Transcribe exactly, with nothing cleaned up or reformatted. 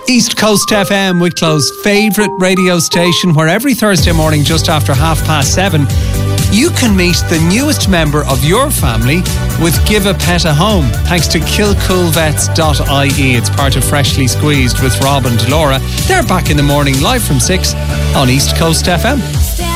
East Coast F M, Wicklow's favourite radio station, where every Thursday morning just after half past seven you can meet the newest member of your family with Give a Pet a Home, thanks to kill cool vets dot I E. It's part of Freshly Squeezed with Rob and Laura. They're back in the morning live from six on East Coast F M.